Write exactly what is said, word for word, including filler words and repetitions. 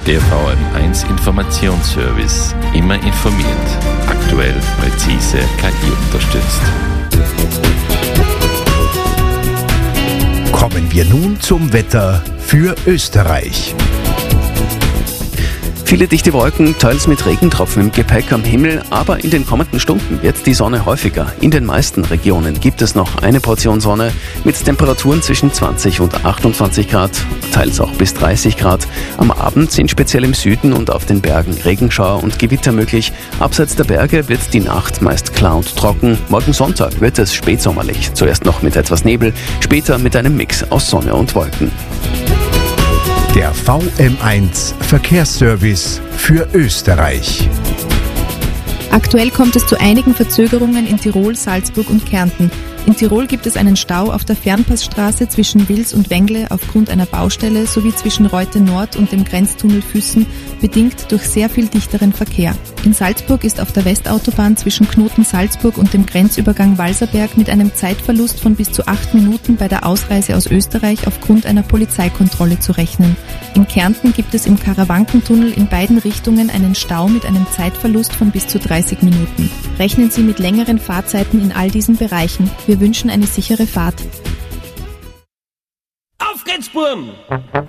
Der V M eins Informationsservice. Immer informiert. Aktuell, präzise, K I unterstützt. Kommen wir nun zum Wetter für Österreich. Viele dichte Wolken, teils mit Regentropfen im Gepäck am Himmel, aber in den kommenden Stunden wird die Sonne häufiger. In den meisten Regionen gibt es noch eine Portion Sonne mit Temperaturen zwischen zwanzig und achtundzwanzig Grad, teils auch bis dreißig Grad. Am Abend sind speziell im Süden und auf den Bergen Regenschauer und Gewitter möglich. Abseits der Berge wird die Nacht meist klar und trocken. Morgen Sonntag wird es spätsommerlich, zuerst noch mit etwas Nebel, später mit einem Mix aus Sonne und Wolken. Der V M eins Verkehrsservice für Österreich. Aktuell kommt es zu einigen Verzögerungen in Tirol, Salzburg und Kärnten. In Tirol gibt es einen Stau auf der Fernpassstraße zwischen Wils und Wengle aufgrund einer Baustelle sowie zwischen Reute Nord und dem Grenztunnel Füssen, bedingt durch sehr viel dichteren Verkehr. In Salzburg ist auf der Westautobahn zwischen Knoten Salzburg und dem Grenzübergang Walserberg mit einem Zeitverlust von bis zu acht Minuten bei der Ausreise aus Österreich aufgrund einer Polizeikontrolle zu rechnen. In Kärnten gibt es im Karawankentunnel in beiden Richtungen einen Stau mit einem Zeitverlust von bis zu dreißig Minuten. Rechnen Sie mit längeren Fahrzeiten in all diesen Bereichen. Wir wünschen eine sichere Fahrt. Auf geht's, Burm!